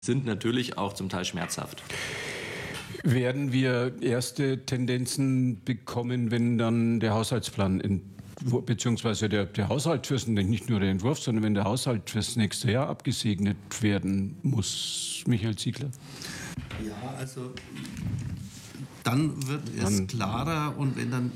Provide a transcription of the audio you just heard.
sind natürlich auch zum Teil schmerzhaft. Werden wir erste Tendenzen bekommen, wenn dann der Haushaltsplan beziehungsweise der Haushalt nicht nur der Entwurf, sondern wenn der Haushalt fürs nächste Jahr abgesegnet werden muss, Michael Ziegler? Ja, also dann wird es klarer, und wenn dann